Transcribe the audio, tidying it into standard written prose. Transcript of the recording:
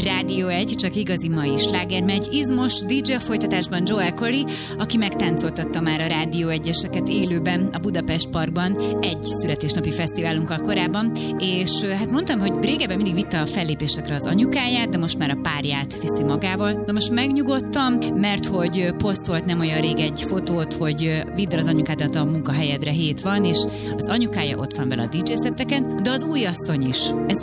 Rádió 1, csak igazi mai sláger megy. Izmos DJ, folytatásban Joel Corey, aki megtáncoltatta már a Rádió 1-eseket élőben a Budapest Parkban egy születésnapi fesztiválunkkal korábban, és hát mondtam, hogy régebben mindig vitte a fellépésekre az anyukáját, de most már a párját viszi magával. De most megnyugodtam, mert hogy posztolt nem olyan rég egy fotót, hogy vidd el az anyukádat a munkahelyedre, hét van, és az anyukája ott van vele a DJ-szetteken, de az új asszony is. Ez